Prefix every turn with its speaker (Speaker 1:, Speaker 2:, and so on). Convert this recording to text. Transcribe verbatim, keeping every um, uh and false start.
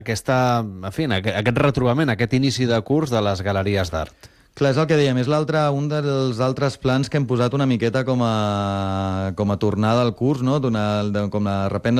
Speaker 1: aquesta, en fi, aquest retrobament, aquest inici de curs de les galeries d'art.
Speaker 2: Clar, és el que dèiem, és l'altre, un dels altres plans que hem posat una miqueta com a, com a tornada al curs, no? Donar, com a reprendre